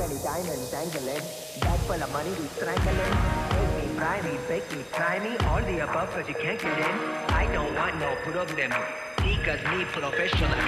many diamonds dangling. Bag full of money, we strangling. Make me, fry me, bake me, try me. All the above, cause you can't get in. I don't want no problem. Because me professional.